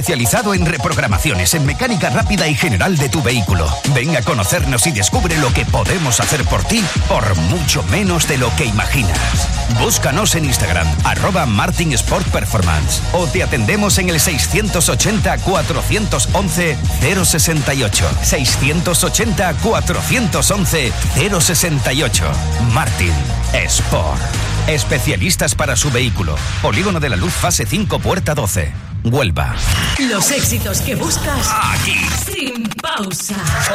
Especializado en reprogramaciones, en mecánica rápida y general de tu vehículo. Ven a conocernos y descubre lo que podemos hacer por ti por mucho menos de lo que imaginas. Búscanos en Instagram, @Martin Sport Performance, o te atendemos en el 680-411-068. 680-411-068. Martin Sport. Especialistas para su vehículo. Polígono de la Luz, fase 5, puerta 12. Huelva. Los éxitos que buscas aquí, sin pausa.